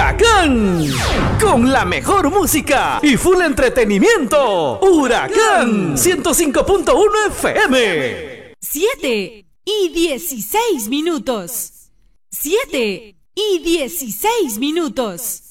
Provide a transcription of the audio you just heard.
Huracán. Con la mejor música y full entretenimiento. Huracán 105.1 FM. 7:16. 7:16.